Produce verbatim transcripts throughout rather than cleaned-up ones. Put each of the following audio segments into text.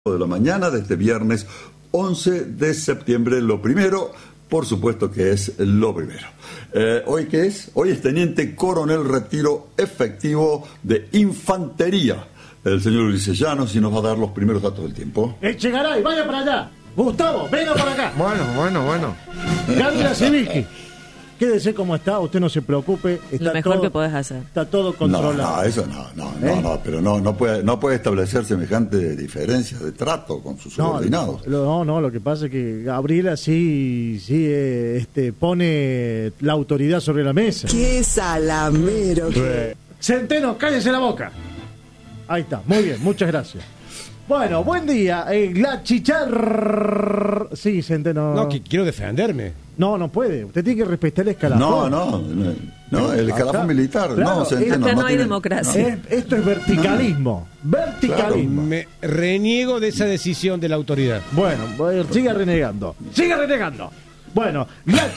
de la mañana de este viernes once de septiembre. Lo primero, por supuesto que es lo primero. Eh, ¿Hoy qué es? Hoy es Teniente Coronel Retiro Efectivo de Infantería. El señor Ulises Llanos y nos va a dar los primeros datos del tiempo. Echegaray, vaya para allá. Gustavo, venga para acá. Bueno, bueno, bueno. Gabriela Siviski, quédese como está, usted no se preocupe. Está Lo mejor todo, que podés hacer. Está todo controlado. No, no, eso no, no, ¿Eh? no, no, pero no, no puede, no puede establecer semejante diferencia de trato con sus No, subordinados. lo- no, no, lo que pasa es que Gabriela sí, sí, eh, este, pone la autoridad sobre la mesa. ¡Qué salamero! Centeno, cállese la boca. Ahí está, muy bien, muchas gracias. Bueno, buen día, eh, la chicharra. Sí, Centeno. No, que quiero defenderme. No, no puede. Usted tiene que respetar el escalafón. No, no, no, no, el escalafón Acá, militar, claro, no, Centeno, acá no hay tiene- democracia. Es- esto es verticalismo. Verticalismo. Me reniego de esa decisión de la autoridad. Bueno, bueno, siga renegando. Siga renegando. Bueno, la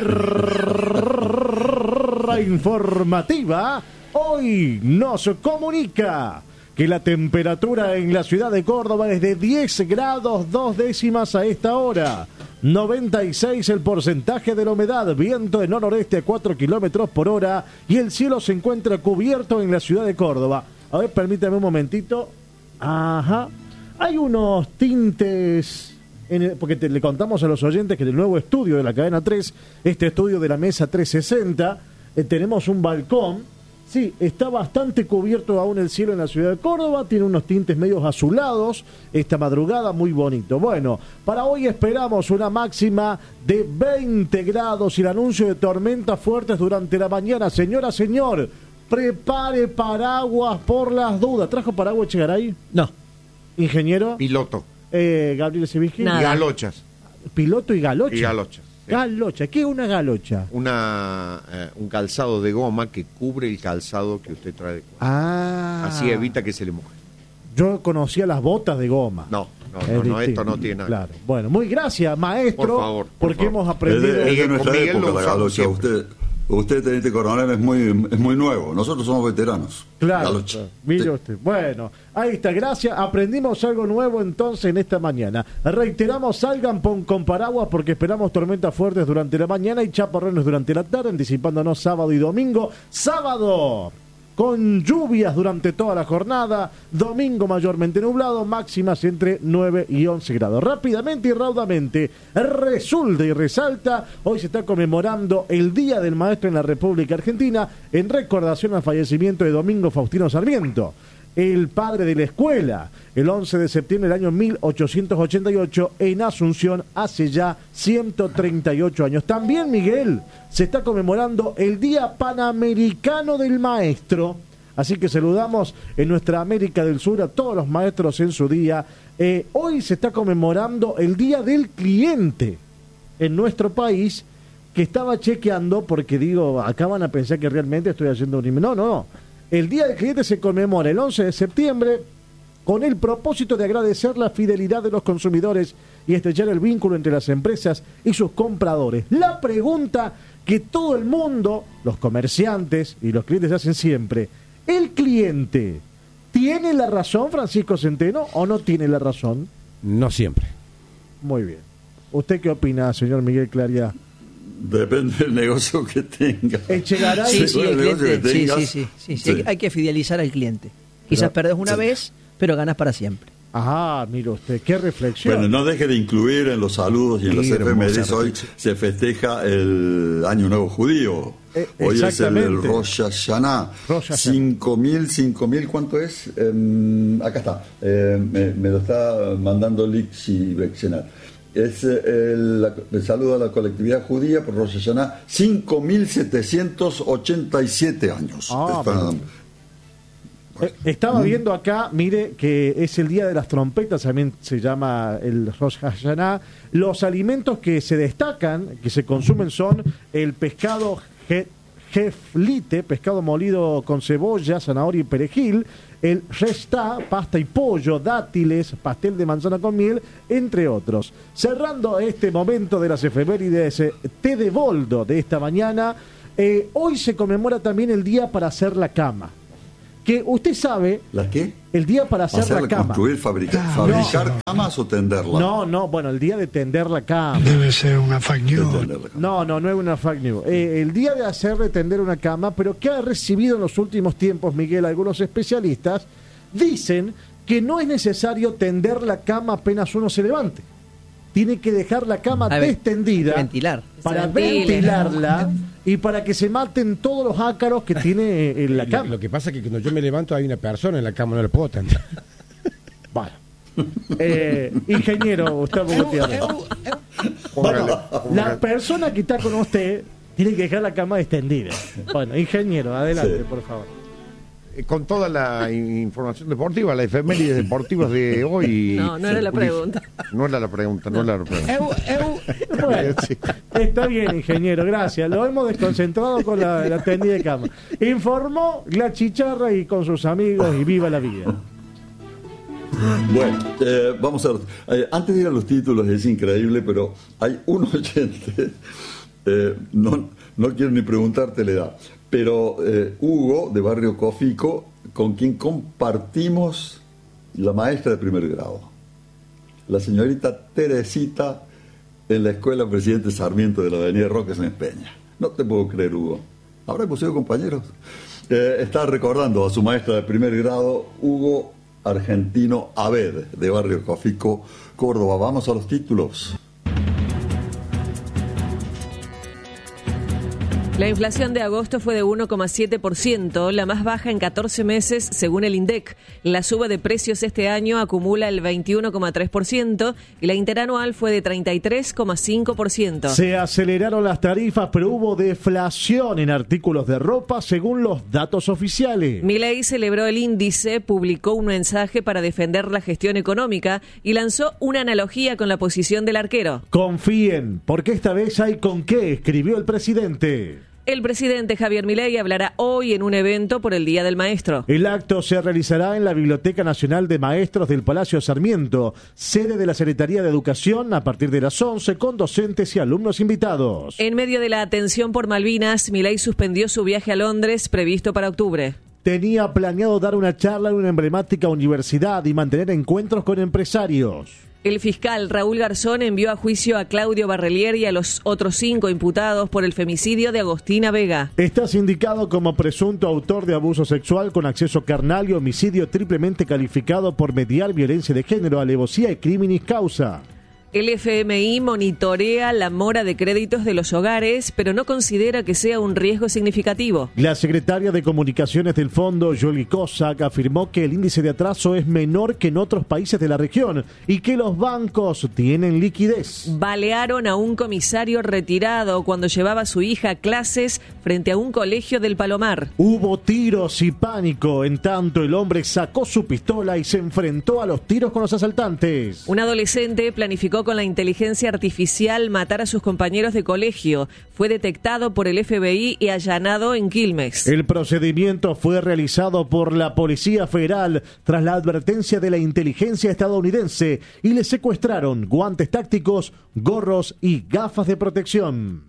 chicharra informativa hoy nos comunica que la temperatura en la ciudad de Córdoba es de diez grados dos décimas a esta hora. noventa y seis el porcentaje de la humedad, viento en noroeste a cuatro kilómetros por hora y el cielo se encuentra cubierto en la ciudad de Córdoba. A ver, permítame un momentito. Ajá. Hay unos tintes, en el- porque te- le contamos a los oyentes que en el nuevo estudio de la cadena tres, este estudio de la mesa trescientos sesenta, eh, tenemos un balcón. Sí, está bastante cubierto aún el cielo en la ciudad de Córdoba, tiene unos tintes medios azulados, esta madrugada muy bonito. Bueno, para hoy esperamos una máxima de veinte grados y el anuncio de tormentas fuertes durante la mañana. Señora, señor, prepare paraguas por las dudas. ¿Trajo paraguas, Echegaray? No. Ingeniero, Piloto. eh, Gabriel Siviski. Nada. Y galochas. Piloto y galocha. Y galochas. sí. Galocha, ¿qué es una galocha? Una, eh, un calzado de goma que cubre el calzado que usted trae de cuadro. Ah. Así evita que se le moje. Yo conocía las botas de goma. No, no, Es no, no, distinto. esto no tiene nada. Claro. Bueno, muy gracias, maestro, Por favor, por porque favor. hemos Es aprendido. de, es de Miguel, nuestra con Miguel época lo la usamos galocha. siempre. Usted, usted, teniente coronel, es muy, es muy nuevo. Nosotros somos veteranos. Claro, Galocha. claro. Mire Sí. usted. Bueno, ahí está, gracias. Aprendimos algo nuevo entonces en esta mañana. Reiteramos, salgan pon- con paraguas porque esperamos tormentas fuertes durante la mañana y chaparrones durante la tarde, anticipándonos sábado y domingo. Sábado con lluvias durante toda la jornada, domingo mayormente nublado, máximas entre nueve y once grados. Rápidamente y raudamente, resulta y resalta, hoy se está conmemorando el Día del Maestro en la República Argentina, en recordación al fallecimiento de Domingo Faustino Sarmiento, el padre de la escuela, el once de septiembre del año mil ochocientos ochenta y ocho en Asunción, hace ya ciento treinta y ocho años. También, Miguel, se está conmemorando el Día Panamericano del Maestro, así que saludamos en nuestra América del Sur a todos los maestros en su día. Eh, hoy se está conmemorando el Día del Cliente en nuestro país, que estaba chequeando, porque digo, acá van a pensar que realmente estoy haciendo un... No, no, no. El Día del Cliente se conmemora el once de septiembre con el propósito de agradecer la fidelidad de los consumidores y estrechar el vínculo entre las empresas y sus compradores. La pregunta que todo el mundo, los comerciantes y los clientes hacen siempre: ¿el cliente tiene la razón, Francisco Centeno, o no tiene la razón? No siempre. Muy bien. ¿Usted qué opina, señor Miguel Claria? Depende del negocio que tenga. Echegaray. Sí, sí, Según el negocio cliente, que sí, tengas, sí, sí, sí, sí, sí. Hay, que- hay que fidelizar al cliente. Quizás Pero- perdés una sí. vez, pero ganas para siempre. Ah, mire usted, qué reflexión. Bueno, no deje de incluir en los saludos y en las Qué hermosa efemérides. Hoy reflexión. se festeja el Año Nuevo Judío. Eh, Hoy es el, exactamente. el Rosh Hashanah. Rosh Hashanah. Cinco mil, cinco mil, ¿cuánto es? Em, acá está. Eh, me, me lo está mandando Lixi Bexenar. Es eh, el, la- el saludo a la colectividad judía por Rosh Hashanah, cinco mil setecientos ochenta y siete años. Ah, Está- pero- Eh, Estaba Mm. viendo acá, mire, que es el Día de las Trompetas, también se llama el Rosh Hashanah. Los alimentos que se destacan, que se consumen, son el pescado je- jeflite, pescado molido con cebolla, zanahoria y perejil, el restá, pasta y pollo, dátiles, pastel de manzana con miel, entre otros. Cerrando este momento de las efemérides, eh, té de boldo de esta mañana, eh, hoy se conmemora también el día para hacer la cama. que usted sabe, ¿La qué? el día para hacer Hacer, la cama. construir, fabricar, fabricar No. camas o tenderla. No, no, bueno, el día de tender la cama. Debe ser una fake De news. tender la cama. No, no, no es una fake news. Eh, el día de hacer de tender una cama, pero que ha recibido en los últimos tiempos, Miguel, algunos especialistas, dicen que no es necesario tender la cama apenas uno se levante. Tiene que dejar la cama A ver, destendida ventilar. para Se ventile. ventilarla y para que se maten todos los ácaros que tiene en la Lo, cama. lo que pasa es que cuando yo me levanto hay una persona en la cama, no la puedo tender. Bueno. Eh, ingeniero Gustavo Gutiérrez. Póngale, La póngale. persona que está con usted tiene que dejar la cama extendida. Bueno, ingeniero, adelante, Sí. por favor. Eh, Con toda la in- información deportiva, las efemérides deportivas de hoy. No, no era la pregunta. No era la pregunta, no era la pregunta. Bueno, Sí. está bien, ingeniero, gracias. Lo hemos desconcentrado con la, la tendida de cama. Informó la chicharra y con sus amigos y viva la vida. Bueno, eh, vamos a ver. Eh, antes de ir a los títulos, es increíble, pero hay un oyente, eh, no, no quiero ni preguntarte la edad, pero eh, Hugo, de Barrio Cofico, con quien compartimos la maestra de primer grado, la señorita Teresita, en la escuela Presidente Sarmiento de la Avenida Roques en Peña. No te puedo creer, Hugo. ¿Habrá sido compañeros? Eh, está recordando a su maestra de primer grado, Hugo Argentino Abed, de Barrio Cofico, Córdoba. Vamos a los títulos. La inflación de agosto fue de uno coma siete por ciento, la más baja en catorce meses según el INDEC. La suba de precios este año acumula el veintiuno coma tres por ciento y la interanual fue de treinta y tres coma cinco por ciento. Se aceleraron las tarifas, pero hubo deflación en artículos de ropa según los datos oficiales. Milei celebró el índice, publicó un mensaje para defender la gestión económica y lanzó una analogía con la posición del arquero. Confíen, porque esta vez hay con qué, escribió el presidente. El presidente Javier Milei hablará hoy en un evento por el Día del Maestro. El acto se realizará en la Biblioteca Nacional de Maestros del Palacio Sarmiento, sede de la Secretaría de Educación, a partir de las once, con docentes y alumnos invitados. En medio de la atención por Malvinas, Milei suspendió su viaje a Londres previsto para octubre. Tenía planeado dar una charla en una emblemática universidad y mantener encuentros con empresarios. El fiscal Raúl Garzón envió a juicio a Claudio Barrelier y a los otros cinco imputados por el femicidio de Agostina Vega. Está sindicado como presunto autor de abuso sexual con acceso carnal y homicidio triplemente calificado por mediar violencia de género, alevosía y criminis causa. El F M I monitorea la mora de créditos de los hogares, pero no considera que sea un riesgo significativo. La secretaria de Comunicaciones del Fondo, Yoli Kozak, afirmó que el índice de atraso es menor que en otros países de la región y que los bancos tienen liquidez. Balearon a un comisario retirado cuando llevaba a su hija a clases frente a un colegio del Palomar. Hubo tiros y pánico, en tanto el hombre sacó su pistola y se enfrentó a los tiros con los asaltantes. Un adolescente planificó con la inteligencia artificial matar a sus compañeros de colegio. Fue detectado por el F B I y allanado en Quilmes. El procedimiento fue realizado por la Policía Federal tras la advertencia de la inteligencia estadounidense y le secuestraron guantes tácticos, gorros y gafas de protección.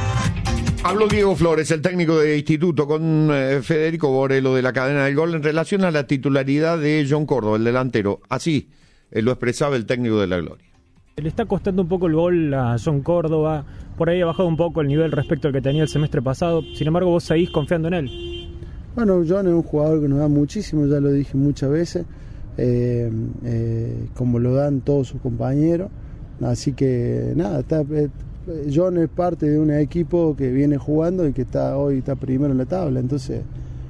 Habló Diego Flores, el técnico de instituto, con eh, Federico Borelo de la cadena del gol en relación a la titularidad de John Córdoba, el delantero. Así eh, lo expresaba el técnico de la Gloria. Le está costando un poco el gol a John Córdoba, por ahí ha bajado un poco el nivel respecto al que tenía el semestre pasado, sin embargo vos seguís confiando en él. Bueno, John es un jugador que nos da muchísimo, ya lo dije muchas veces, eh, eh, como lo dan todos sus compañeros, así que nada, está, eh, John es parte de un equipo que viene jugando y que está hoy está primero en la tabla, entonces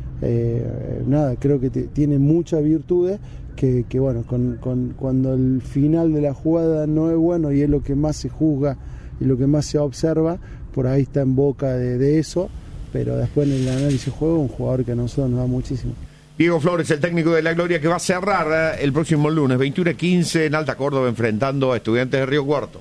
eh, nada, creo que te, tiene muchas virtudes. Que, que bueno, con, con, cuando el final de la jugada no es bueno y es lo que más se juzga y lo que más se observa, por ahí está en boca de, de eso, pero después en el análisis de juego, un jugador que a nosotros nos da muchísimo. Diego Flores, el técnico de la Gloria, que va a cerrar eh, el próximo lunes, veintiuno a quince, en Alta Córdoba, enfrentando a Estudiantes de Río Cuarto.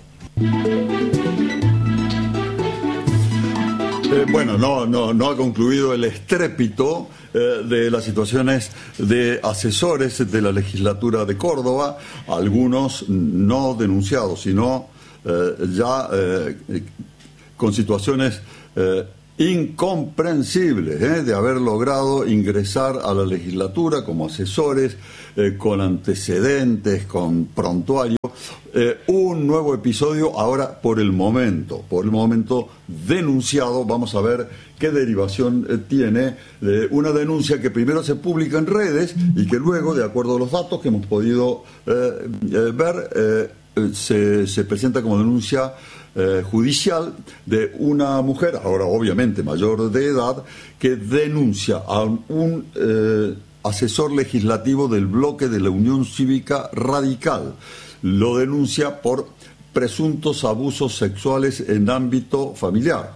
Eh, bueno, no, no, no ha concluido el estrépito eh, de las situaciones de asesores de la legislatura de Córdoba, algunos no denunciados, sino eh, ya eh, con situaciones eh, incomprensibles, ¿eh? de haber logrado ingresar a la legislatura como asesores, eh, con antecedentes, con prontuario. Eh, un nuevo episodio ahora por el momento, por el momento denunciado. Vamos a ver qué derivación eh, tiene eh, una denuncia que primero se publica en redes y que luego, de acuerdo a los datos que hemos podido eh, eh, ver, eh, se, se presenta como denuncia Eh, judicial de una mujer, ahora obviamente mayor de edad, que denuncia a un eh, asesor legislativo del bloque de la Unión Cívica Radical. Lo denuncia por presuntos abusos sexuales en ámbito familiar.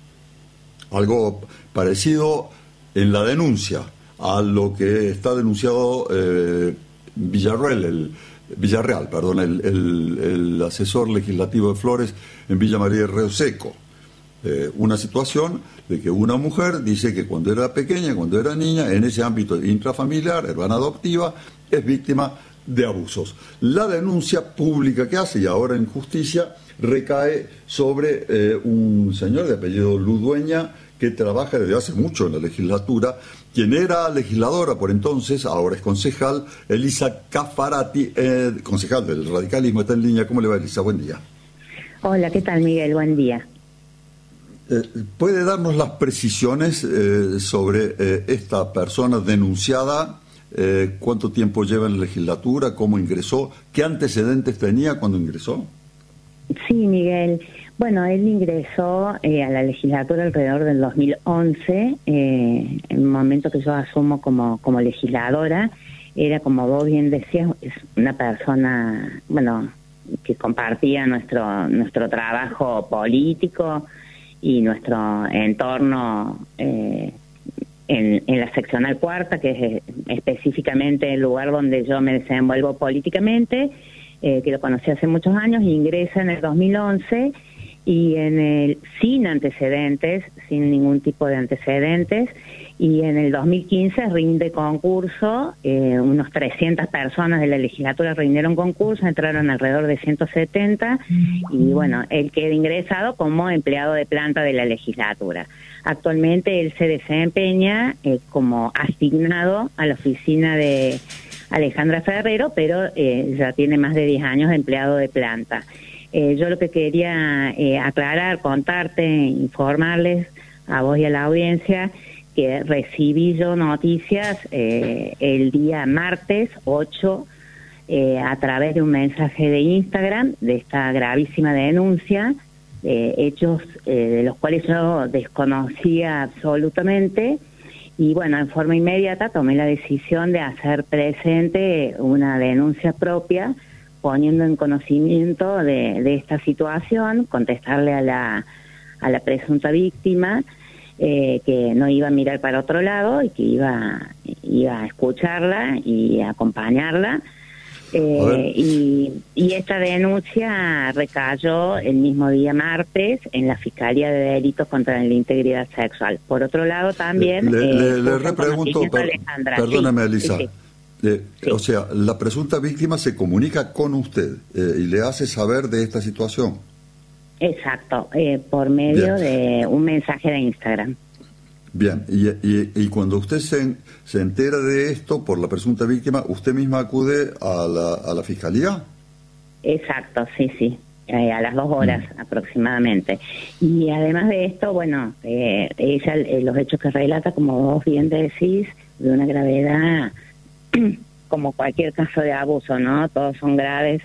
Algo parecido en la denuncia a lo que está denunciado eh, Villarreal, el Villarreal, perdón, el, el, el asesor legislativo de Flores en Villa María de Río Seco. Eh, una situación de que una mujer dice que cuando era pequeña, cuando era niña, en ese ámbito intrafamiliar, hermana adoptiva, es víctima de abusos. La denuncia pública que hace, y ahora en justicia, recae sobre eh, un señor de apellido Ludueña, que trabaja desde hace mucho en la legislatura, quien era legisladora por entonces, ahora es concejal, Elisa Caffarati, eh, concejal del radicalismo, está en línea. ¿Cómo le va, Elisa? Buen día. Hola, ¿qué tal, Miguel? Buen día. Eh, ¿Puede darnos las precisiones eh, sobre eh, esta persona denunciada? Eh, ¿Cuánto tiempo lleva en la legislatura? ¿Cómo ingresó? ¿Qué antecedentes tenía cuando ingresó? Sí, Miguel. Bueno, él ingresó eh, a la legislatura alrededor del dos mil once, eh, en el momento que yo asumo como, como legisladora. Era, como vos bien decías, es una persona, bueno, que compartía nuestro nuestro trabajo político y nuestro entorno eh, en, en la seccional cuarta, que es específicamente el lugar donde yo me desenvuelvo políticamente, eh, que lo conocí hace muchos años. Ingresa en el dos mil once y en el sin antecedentes, sin ningún tipo de antecedentes, y en el dos mil quince rinde concurso. Eh, unos trescientas personas de la legislatura rindieron concurso, entraron alrededor de ciento setenta, y bueno, él queda ingresado como empleado de planta de la legislatura. Actualmente él se desempeña eh, como asignado a la oficina de Alejandra Ferrero, pero eh, ya tiene más de diez años de empleado de planta. Eh, yo lo que quería eh, aclarar, contarte, informarles a vos y a la audiencia, que recibí yo noticias eh, el día martes ocho eh, a través de un mensaje de Instagram de esta gravísima denuncia, eh, hechos eh, de los cuales yo desconocía absolutamente. Y bueno, en forma inmediata tomé la decisión de hacer presente una denuncia propia, poniendo en conocimiento de, de esta situación, contestarle a la, a la presunta víctima, eh, que no iba a mirar para otro lado y que iba, iba a escucharla y a acompañarla. Eh, y, y esta denuncia recayó el mismo día martes en la Fiscalía de Delitos contra la Integridad Sexual. Por otro lado, también... Le, eh, le, le repregunto, per, perdóname, sí, Elisa. Sí, sí. Eh, Sí. O sea, la presunta víctima se comunica con usted eh, y le hace saber de esta situación. Exacto, eh, por medio Bien. de un mensaje de Instagram. Bien, y, y, y cuando usted se, se entera de esto por la presunta víctima, ¿usted misma acude a la, a la fiscalía? Exacto, sí, sí, eh, a las dos horas mm. aproximadamente. Y además de esto, bueno, eh, ella, eh, los hechos que relata, como vos bien decís, de una gravedad como cualquier caso de abuso, ¿no? Todos son graves.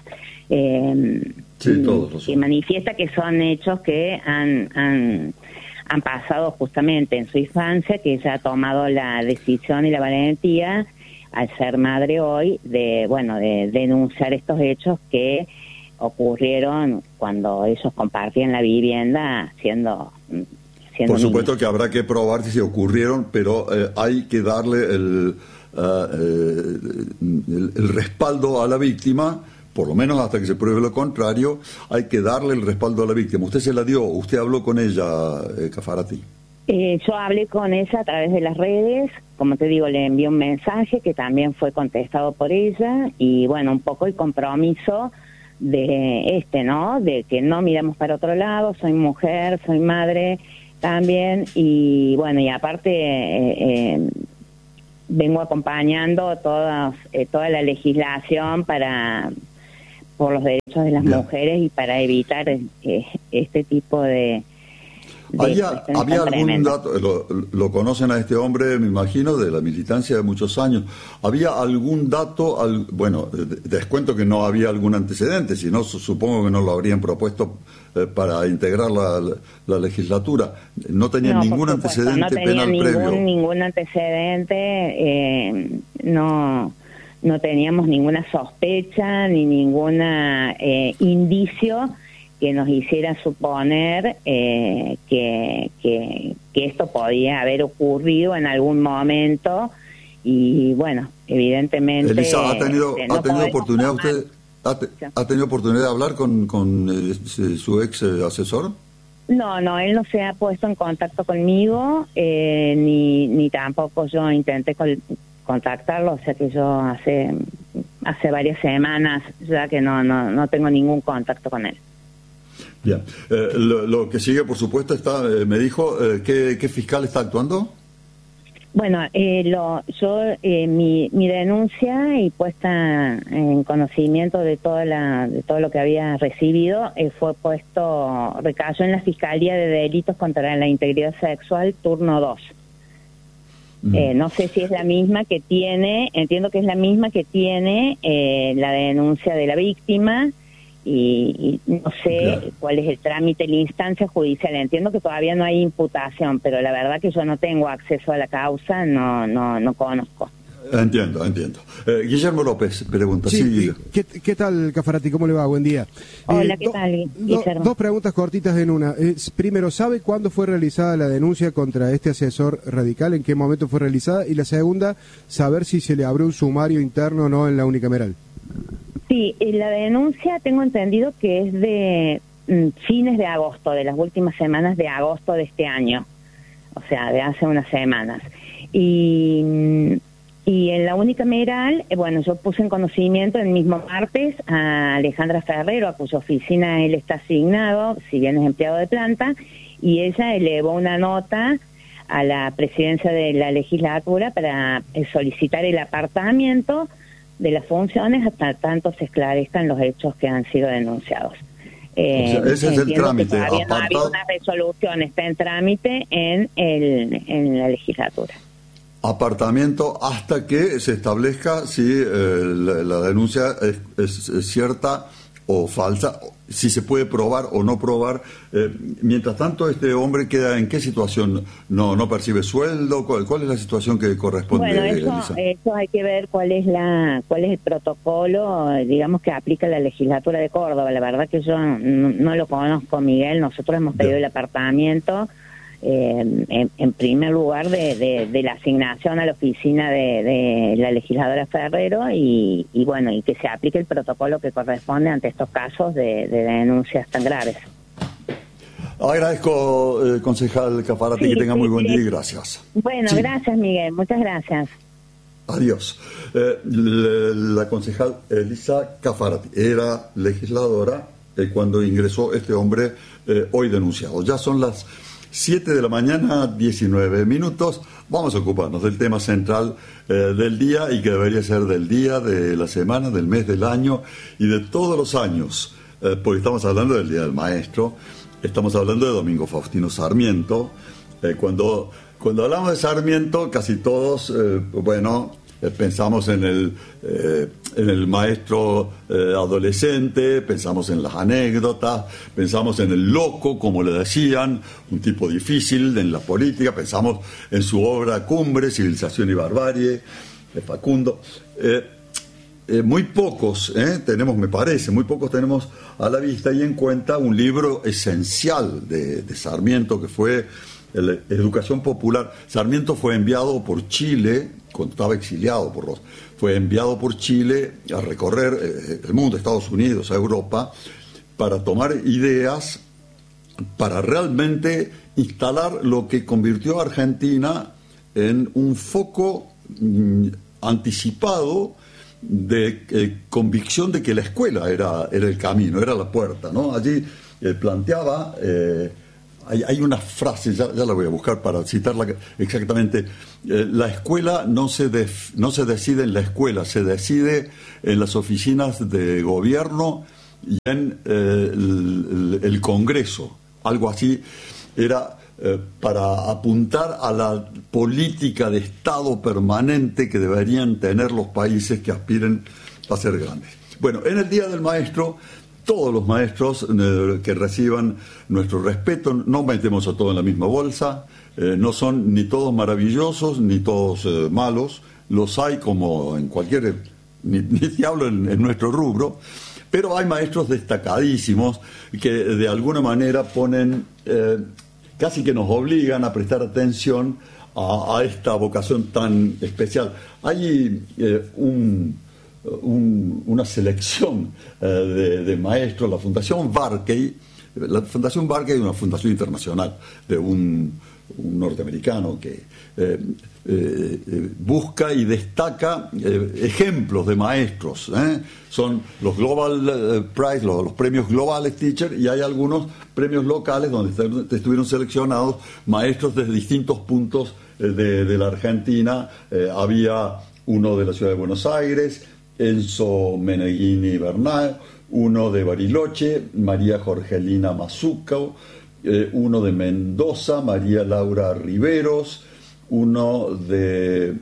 Eh, sí, todos lo son. Y manifiesta que son hechos que han, han, han pasado justamente en su infancia, que ella ha tomado la decisión y la valentía, al ser madre hoy, de, bueno, de denunciar estos hechos que ocurrieron cuando ellos compartían la vivienda siendo... siendo Por supuesto niños. que habrá que probar si ocurrieron, pero eh, hay que darle el... Uh, eh, el, el respaldo a la víctima, por lo menos hasta que se pruebe lo contrario. Hay que darle el respaldo a la víctima. ¿Usted se la dio? ¿Usted habló con ella, eh, Caffarati? Eh, yo hablé con ella a través de las redes, como te digo, le envié un mensaje que también fue contestado por ella, y bueno, un poco el compromiso de este, ¿no? De que no miramos para otro lado, soy mujer, soy madre, también, y bueno, y aparte eh, eh, vengo acompañando todas, eh, toda la legislación para por los derechos de las Bien. mujeres y para evitar eh, este tipo de... de ¿Había, cuestiones había tan algún tremendas. dato, lo, lo conocen a este hombre, me imagino, de la militancia de muchos años? ¿Había algún dato, al, bueno, de- descuento que no había algún antecedente, si no, su- supongo que no lo habrían propuesto eh, para integrar la, la- la legislatura? ¿No tenía No, por ningún supuesto, antecedente no tenía penal ningún, previo? ningún antecedente, eh, no, no teníamos ninguna sospecha ni ninguna eh, indicio que nos hiciera suponer eh, que, que, que esto podía haber ocurrido en algún momento y bueno, evidentemente... Elisa, ¿ha tenido, este, no ha tenido podemos oportunidad tomar- usted, ha, te- ha tenido oportunidad de hablar con, con eh, su ex eh, asesor? No, no, él no se ha puesto en contacto conmigo, eh, ni, ni tampoco yo intenté col- contactarlo, o sea que yo hace hace varias semanas ya que no, no, no tengo ningún contacto con él. Bien. Eh, lo, lo que sigue, por supuesto, está, eh, me dijo, eh, ¿qué, ¿qué fiscal está actuando? Bueno, eh, lo, yo eh, mi, mi denuncia y puesta en conocimiento de toda la de todo lo que había recibido eh, fue puesto recayó en la Fiscalía de Delitos contra la Integridad Sexual turno dos. Mm. Eh, no sé si es la misma que tiene, entiendo que es la misma que tiene eh, la denuncia de la víctima y, y no sé Claro. cuál es el trámite, la instancia judicial. Entiendo que todavía no hay imputación, pero la verdad que yo no tengo acceso a la causa, no no no conozco. Entiendo, entiendo. Eh, Guillermo López pregunta. Sí, Sí, Guillo. ¿qué, qué tal, Cafarati? ¿Cómo le va? Buen día. Hola, Eh, ¿qué do- tal, do- Guillermo? Dos preguntas cortitas en una. Eh, primero, ¿sabe cuándo fue realizada la denuncia contra este asesor radical? ¿En qué momento fue realizada? Y la segunda, saber si se le abrió un sumario interno o no en la unicameral. Sí, eh, la denuncia tengo entendido que es de mm, fines de agosto, de las últimas semanas de agosto de este año, o sea, de hace unas semanas. Y, mm, y en la unicameral, eh, bueno, yo puse en conocimiento el mismo martes a Alejandra Ferrero, a cuya oficina él está asignado, si bien es empleado de planta, y ella elevó una nota a la presidencia de la legislatura para eh, solicitar el apartamiento de las funciones hasta tanto se esclarezcan los hechos que han sido denunciados. Eh, O sea, ese es el entiendo que trámite, todavía no ha habido apartado- una resolución, está en trámite en, el, en la legislatura. Apartamiento hasta que se establezca si eh, la, la denuncia es, es- es cierta o falsa, si se puede probar o no probar. Eh, mientras tanto, este hombre queda en qué situación, no no percibe sueldo, ¿cuál, cuál es la situación que corresponde? Bueno, eso, Elisa? eso hay que ver cuál es la cuál es el protocolo, eh, digamos, que aplica la legislatura de Córdoba. La verdad que yo no, no lo conozco, Miguel. Nosotros hemos pedido Bien. el apartamiento eh, en, en primer lugar de, de, de la asignación a la oficina de, de la legisladora Ferrero y, y bueno, y que se aplique el protocolo que corresponde ante estos casos de, de denuncias tan graves. Agradezco, eh, concejal Cafarati, Sí, que tenga sí, muy buen sí. día y gracias. Bueno, Sí. gracias, Miguel. Muchas gracias. Adiós. Eh, le- la concejal Elisa Cafarati era legisladora eh, cuando ingresó este hombre eh, hoy denunciado. Ya son las siete de la mañana, diecinueve minutos. Vamos a ocuparnos del tema central eh, del día y que debería ser del día, de la semana, del mes, del año y de todos los años, eh, porque estamos hablando del Día del Maestro, estamos hablando de Domingo Faustino Sarmiento. Eh, cuando, cuando hablamos de Sarmiento, casi todos, eh, bueno, eh, pensamos en el, eh, en el maestro eh, adolescente, pensamos en las anécdotas, pensamos en el loco, como le decían, un tipo difícil en la política, pensamos en su obra cumbre, Civilización y Barbarie, de Facundo. Eh, Eh, muy pocos eh, tenemos, me parece, muy pocos tenemos a la vista y en cuenta un libro esencial de, de Sarmiento, que fue el, Educación Popular. Sarmiento fue enviado por Chile, cuando estaba exiliado por los, fue enviado por Chile a recorrer eh, el mundo, Estados Unidos, a Europa, para tomar ideas, para realmente instalar lo que convirtió a Argentina en un foco mm, anticipado de eh, convicción de que la escuela era, era el camino, era la puerta, ¿no? Allí eh, planteaba eh, hay, hay una frase, ya, ya la voy a buscar para citarla exactamente. Eh, la escuela no se, def, no se decide en la escuela, se decide en las oficinas de gobierno y en eh, el, el Congreso. Algo así era eh, para apuntar a la política de Estado permanente que deberían tener los países que aspiren a ser grandes. Bueno, en el Día del Maestro, todos los maestros eh, que reciban nuestro respeto, no metemos a todos en la misma bolsa, eh, no son ni todos maravillosos ni todos eh, malos, los hay como en cualquier, ni, ni te hablo en, en nuestro rubro, pero hay maestros destacadísimos que de alguna manera ponen, eh, casi que nos obligan a prestar atención a, a esta vocación tan especial. Hay eh, un... Un, una selección eh, de, de maestros, la Fundación Barkey. La Fundación Barkey es una fundación internacional de un, un norteamericano que eh, eh, busca y destaca eh, ejemplos de maestros. ¿eh? Son los Global eh, Prize, los, los premios globales Teacher, y hay algunos premios locales donde estuvieron seleccionados maestros desde distintos puntos eh, de, de la Argentina. Eh, había uno de la ciudad de Buenos Aires, Enzo Meneghini Bernal, uno de Bariloche, María Jorgelina Mazuco, eh, uno de Mendoza, María Laura Riveros, uno de,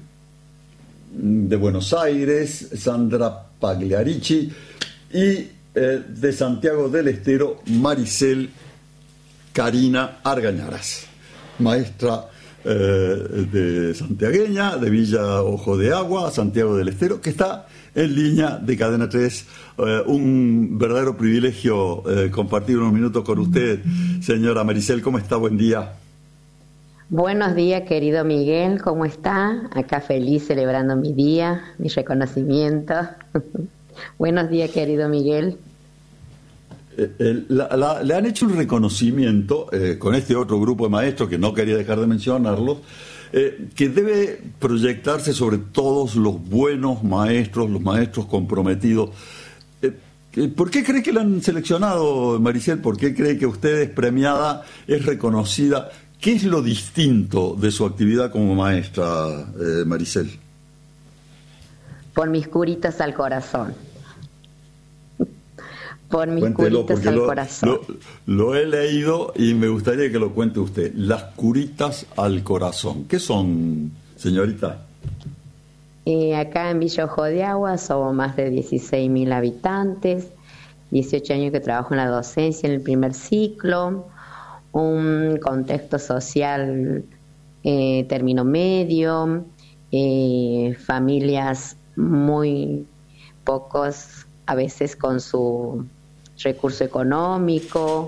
de Buenos Aires, Sandra Pagliarici, y eh, de Santiago del Estero, Maricel Karina Argañaras, maestra eh, de santiagueña, de Villa Ojo de Agua, Santiago del Estero, que está en línea de Cadena tres. Eh, un verdadero privilegio eh, compartir unos minutos con usted, señora Maricel. ¿Cómo está? Buen día. Buenos días, querido Miguel. ¿Cómo está? Acá feliz celebrando mi día, mi reconocimiento. Buenos días, querido Miguel. Eh, eh, la, la, le han hecho un reconocimiento eh, con este otro grupo de maestros, que no quería dejar de mencionarlos, Eh, que debe proyectarse sobre todos los buenos maestros, los maestros comprometidos. Eh, ¿Por qué cree que la han seleccionado, Maricel? ¿Por qué cree que usted es premiada, es reconocida? ¿Qué es lo distinto de su actividad como maestra, eh, Maricel? Por mis curitas al corazón. Por mis Cuéntelo, curitas al lo, corazón. Lo, lo he leído y me gustaría que lo cuente usted. Las curitas al corazón. ¿Qué son, señorita? Eh, acá en Villa Ojo de Agua somos más de dieciséis mil habitantes, dieciocho años que trabajo en la docencia en el primer ciclo, un contexto social eh, término medio, eh, familias muy pocos, a veces con su recurso económico,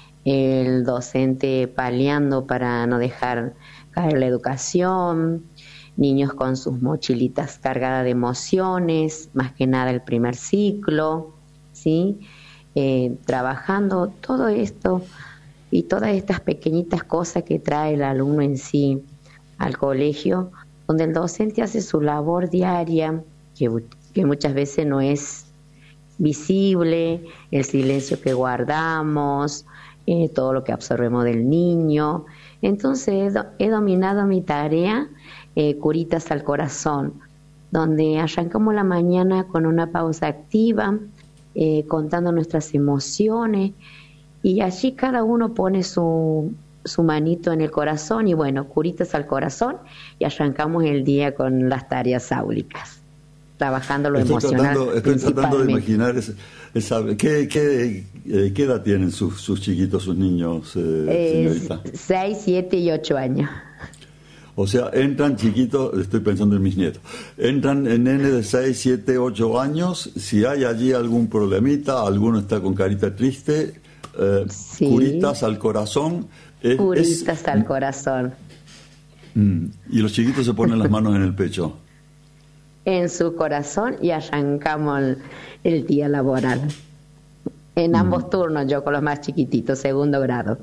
el docente paliando para no dejar caer la educación, niños con sus mochilitas cargadas de emociones, más que nada el primer ciclo, ¿sí? Eh, trabajando todo esto y todas estas pequeñitas cosas que trae el alumno en sí al colegio, donde el docente hace su labor diaria, que, que muchas veces no es visible, el silencio que guardamos, eh, todo lo que absorbemos del niño. Entonces he, do, he dominado mi tarea, eh, curitas al corazón, donde arrancamos la mañana con una pausa activa, eh, contando nuestras emociones, y allí cada uno pone su, su manito en el corazón, y bueno, curitas al corazón, y arrancamos el día con las tareas áulicas, trabajando lo estoy emocional. Tratando, estoy tratando de imaginar esa, esa, ¿qué, qué, eh, ¿qué edad tienen sus, sus chiquitos, sus niños, eh, señorita? seis, siete y ocho años. O sea, entran chiquitos, estoy pensando en mis nietos, entran en nene de seis, siete, ocho años, si hay allí algún problemita, alguno está con carita triste, eh, sí. Curitas al corazón. Es, curitas es, al corazón. Mm, y los chiquitos se ponen las manos en el pecho. En su corazón, y arrancamos el, el día laboral. En ambos mm. turnos, yo con los más chiquititos, segundo grado.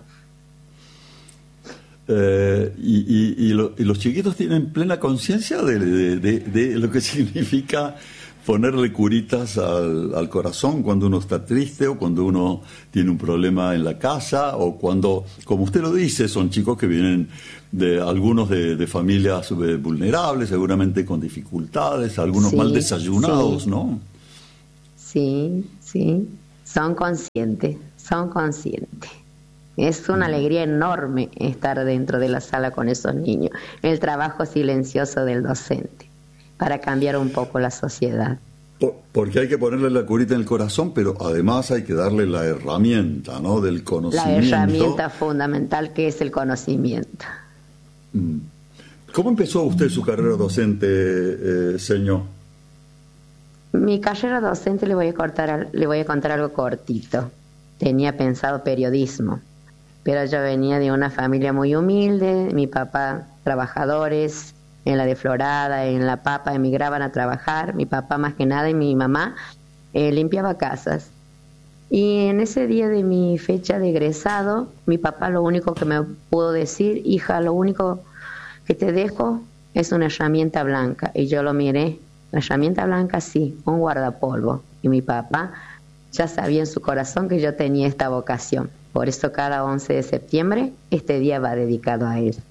Eh, y, y, y, lo, y los chiquitos tienen plena conciencia de, de, de, de lo que significa ponerle curitas al, al corazón cuando uno está triste o cuando uno tiene un problema en la casa o cuando, como usted lo dice, son chicos que vienen de algunos de, de familias vulnerables, seguramente con dificultades, algunos Sí, mal desayunados, sí. ¿no? Sí, sí, son conscientes, son conscientes. Es una alegría enorme estar dentro de la sala con esos niños. El trabajo silencioso del docente para cambiar un poco la sociedad. Por- Porque hay que ponerle la curita en el corazón, pero además hay que darle la herramienta, ¿no? Del La conocimiento. herramienta fundamental que es el conocimiento. Mm. ¿Cómo empezó usted su carrera docente, eh, señor? Mi carrera docente le voy a cortar, le voy a contar algo cortito. Tenía pensado periodismo, pero yo venía de una familia muy humilde. Mi papá, trabajadores, en la de Florada, en La Papa, emigraban a trabajar. Mi papá más que nada y mi mamá eh, limpiaba casas. Y en ese día de mi fecha de egresado, mi papá lo único que me pudo decir: hija, lo único que te dejo es una herramienta blanca. Y yo lo miré: la herramienta blanca, sí, un guardapolvo. Y mi papá ya sabía en su corazón que yo tenía esta vocación. Por eso cada once de septiembre este día va dedicado a él.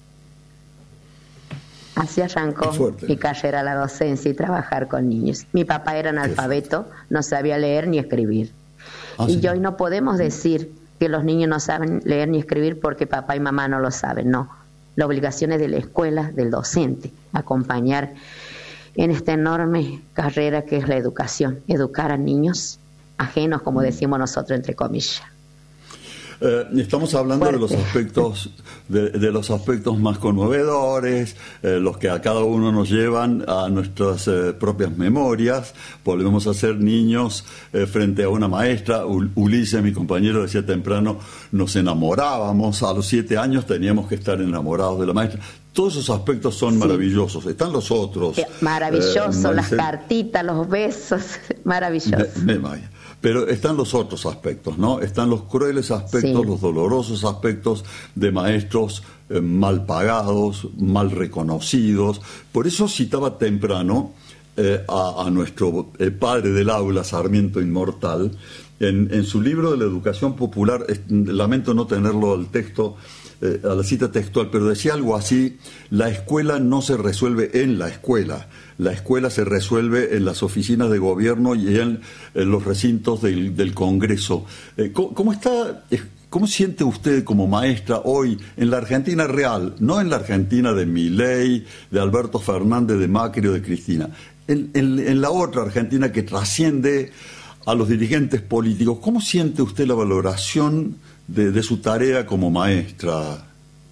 Así arrancó mi carrera a la docencia y trabajar con niños. Mi papá era analfabeto, no sabía leer ni escribir. Ah, y sí. hoy no podemos decir que los niños no saben leer ni escribir porque papá y mamá no lo saben, no. La obligación es de la escuela, del docente, acompañar en esta enorme carrera que es la educación, educar a niños ajenos, como decimos nosotros, entre comillas. Eh, estamos hablando Fuerte. de los aspectos de, de los aspectos más conmovedores, eh, los que a cada uno nos llevan a nuestras eh, propias memorias. Volvemos a ser niños eh, frente a una maestra. Ul- Ulises, mi compañero, decía temprano, nos enamorábamos. A los siete años teníamos que estar enamorados de la maestra. Todos esos aspectos son Sí. maravillosos. Están los otros. Eh, Maravilloso, eh, las Maricel- cartitas, los besos, maravilloso. Me- me vaya. Pero están los otros aspectos, ¿no? Están los crueles aspectos, Sí. los dolorosos aspectos de maestros eh, mal pagados, mal reconocidos. Por eso citaba temprano eh, a, a nuestro eh, padre del aula, Sarmiento Inmortal, en, en su libro de la educación popular. Es- lamento no tenerlo al texto, eh, a la cita textual, pero decía algo así: la escuela no se resuelve en la escuela. La escuela se resuelve en las oficinas de gobierno y en, en los recintos del, del Congreso. Eh, ¿cómo, cómo está, eh, cómo siente usted como maestra hoy en la Argentina real, no en la Argentina de Milei, de Alberto Fernández, de Macri o de Cristina, en, en, en la otra Argentina que trasciende a los dirigentes políticos? ¿Cómo siente usted la valoración de, de su tarea como maestra?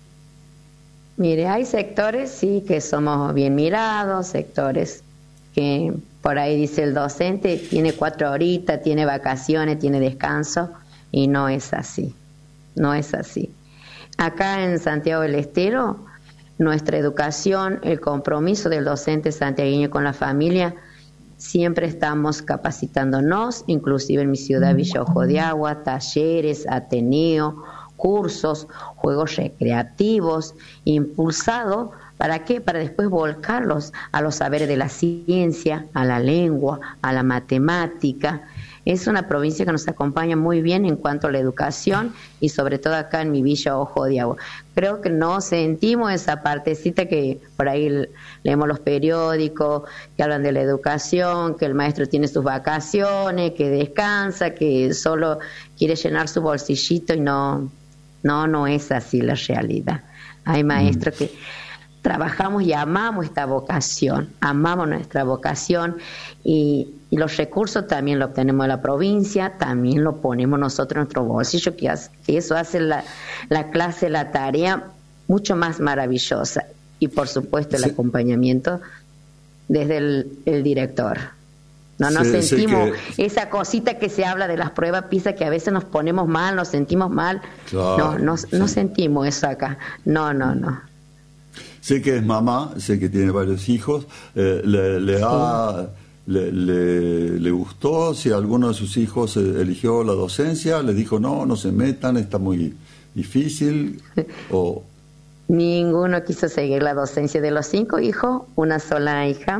Mire, hay sectores, sí, que somos bien mirados, sectores que por ahí dice el docente, tiene cuatro horitas, tiene vacaciones, tiene descanso, y no es así, no es así. Acá en Santiago del Estero, nuestra educación, el compromiso del docente santiagueño con la familia, siempre estamos capacitándonos, inclusive en mi ciudad, Villa Ojo de Agua, talleres, Ateneo, cursos, juegos recreativos, impulsado, ¿para qué? Para después volcarlos a los saberes de la ciencia, a la lengua, a la matemática. Es una provincia que nos acompaña muy bien en cuanto a la educación y sobre todo acá en mi Villa Ojo de Agua. Creo que no sentimos esa partecita que por ahí leemos los periódicos que hablan de la educación, que el maestro tiene sus vacaciones, que descansa, que solo quiere llenar su bolsillito, y no, no, no es así la realidad. Hay maestros que trabajamos y amamos esta vocación, amamos nuestra vocación, y, y los recursos también los obtenemos de la provincia, también lo ponemos nosotros en nuestro bolsillo, que, hace, que eso hace la, la clase, la tarea mucho más maravillosa, y por supuesto el Sí. acompañamiento desde el, el director. No nos Sé- sé sentimos que- esa cosita que se habla de las pruebas PISA, que a veces nos ponemos mal, nos sentimos mal. Claro, no, no, sí. no sentimos eso acá. No, no, no. Sé que es mamá, sé que tiene varios hijos. Eh, le, le, ha, le, le, le gustó si alguno de sus hijos eh, eligió la docencia? ¿Le dijo no, no se metan, está muy difícil? O... Ninguno quiso seguir la docencia. De los cinco hijos, una sola hija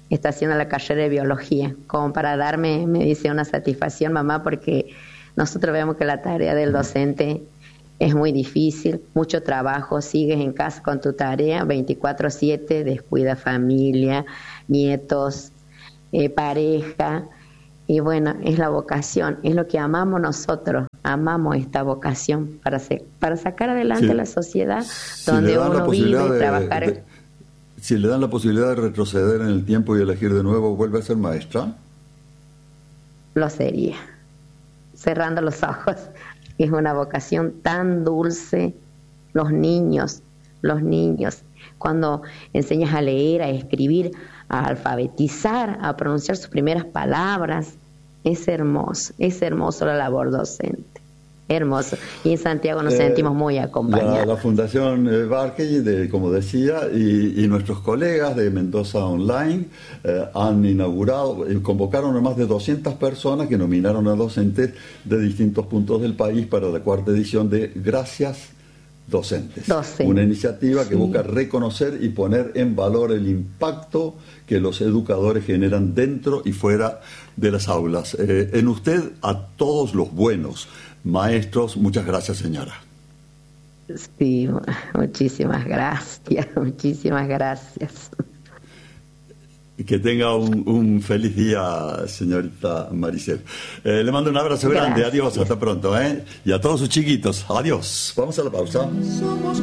está haciendo la carrera de biología, como para darme, me dice, una satisfacción, mamá, porque nosotros vemos que la tarea del docente es muy difícil, mucho trabajo, sigues en casa con tu tarea veinticuatro siete, descuida familia, nietos, eh, pareja, y bueno, es la vocación, es lo que amamos nosotros, amamos esta vocación para, se, para sacar adelante sí. la sociedad si donde uno vive y de, trabajar. De, si le dan la posibilidad de retroceder en el tiempo y elegir de nuevo, ¿vuelve a ser maestra? Lo sería, cerrando los ojos. Es una vocación tan dulce. Los niños, los niños, cuando enseñas a leer, a escribir, a alfabetizar, a pronunciar sus primeras palabras, es hermoso, es hermoso la labor docente. Hermoso. Y en Santiago nos eh, sentimos muy acompañados. La, la Fundación eh, Barkey, de, como decía, y, y nuestros colegas de Mendoza Online eh, han inaugurado, eh, convocaron a más de doscientas personas que nominaron a docentes de distintos puntos del país para la cuarta edición de Gracias Docentes. Docente. Una iniciativa que sí. busca reconocer y poner en valor el impacto que los educadores generan dentro y fuera de las aulas. Eh, en usted, a todos los buenos maestros, muchas gracias, señora. Sí, muchísimas gracias, muchísimas gracias. Y que tenga un, un feliz día, señorita Maricel. Eh, le mando un abrazo grande, gracias. Adiós, hasta pronto, ¿eh? Y a todos sus chiquitos, adiós. Vamos a la pausa. Somos